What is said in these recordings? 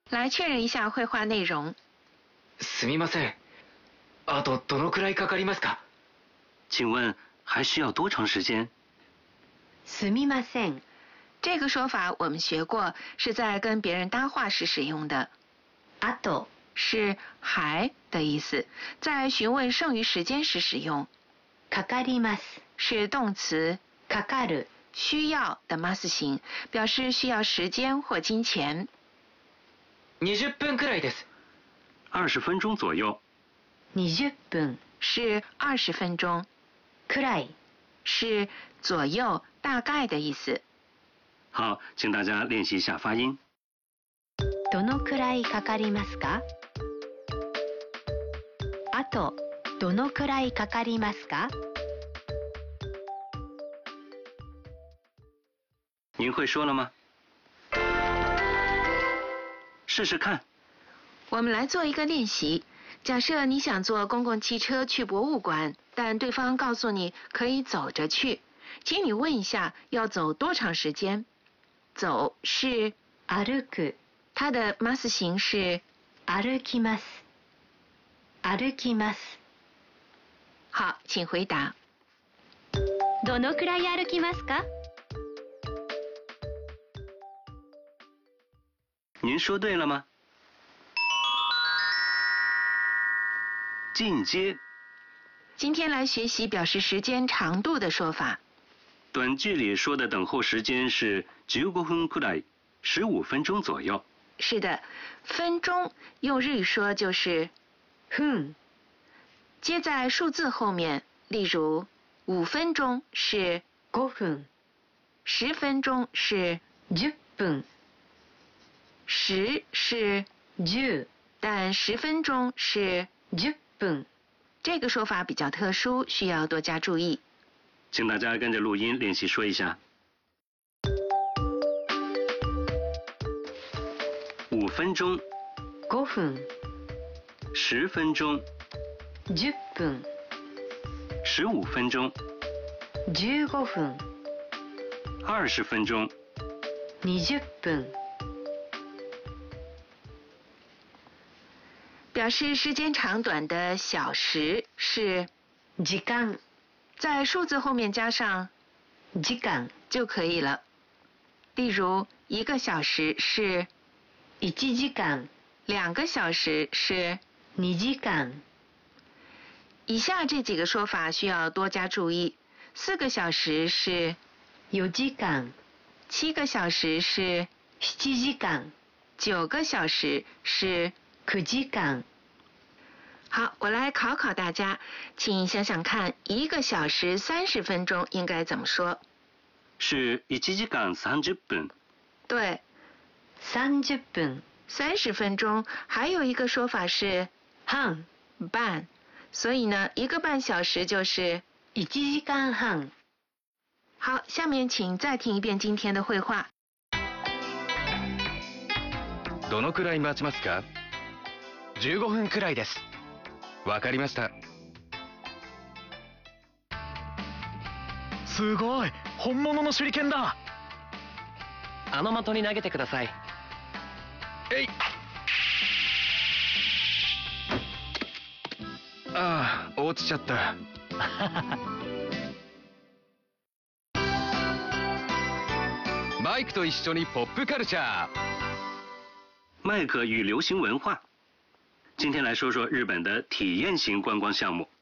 来确认一下绘画内容。 すみません。あとどのくらいかかりますか？ 请问还需要多长时间？ すみません。 这个说法我们学过，是在跟别人搭话时使用的。 あと是还的意思，在询问剩余时间时使用。 かかります。 是动词かかる。 需要的 mas 形，表示需要时间或金钱。 20分くらいです。 20分钟左右。 20分。 是20分钟。 くらい。 是左右、大概的意思。 好，请大家练习一下发音。 どのくらいかかりますか？あとどのくらいかかりますか？ 您会说了吗？试试看。 我们来做一个练习。假设你想坐公共汽车去博物馆，但对方告诉你可以走着去，请你问一下要走多长时间。走是歩く。 它的 mas 形是歩きます。歩きます。 好，请回答。 どのくらい歩きますか？ 您说对了吗？进阶。 今天来学习表示时间长度的说法。 短句里说的等候时间是15分くらい，15分钟左右。 是的，分钟用日语说就是分。 接在数字后面，例如5分钟是 5分 ，10分钟是 10分 ，10是 10， 但10分钟是 10分。 这个说法比较特殊，需要多加注意。 请大家跟着录音练习说一下。5分钟 5分 10分钟 10分 15分钟 15分 20分钟 20分。 表示时间长短的小时是時間， 在数字后面加上時間就可以了。例如1个小时是 1時間 ，2个小时是 2時間。 以下这几个说法需要多加注意。4个小时是 4時間 ，7个小时是 7時間 ，9个小时是 9時間。 好，我来考考大家，请想想看，1个小时30分钟应该怎么说？ 是1時間30分。 对 30分。 30分钟还有一个说法是半半，所以呢，1个半小时就是 1時間半。 好，下面请再听一遍今天的绘画。 どのくらい待ちますか？15分くらいです。わかりました。すごい、本物の手裏剣だ。 あの的に投げてください。 えい。ああ、落ちちゃった。マイクと一緒にポップカルチャー。 麦克与流行文化。今天来说说日本的体验型观光项目。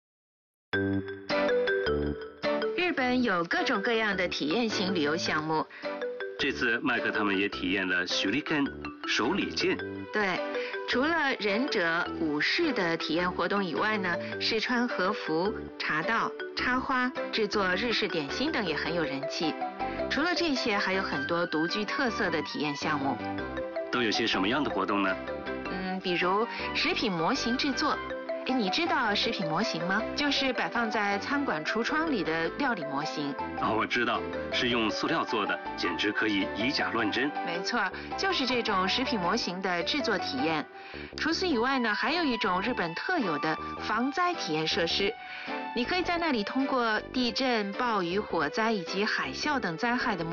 日本有各种各样的体验型旅游项目。 这次麦克他们也体验了手裏剣手里剑。 对，除了忍者、武士的体验活动以外呢，试穿和服、茶道、插花、制作日式点心等也很有人气。除了这些，还有很多独具特色的体验项目。 都有些什么样的活动呢？ 比如食品模型制作。你知道食品模型吗？就是摆放在餐馆橱窗里的料理模型。 我知道，是用塑料做的，简直可以以假乱真。 没错，就是这种食品模型的制作体验。除此以外呢，还有一种日本特有的防灾体验设施。你可以在那里通过地震、暴雨、火灾以及海啸等灾害的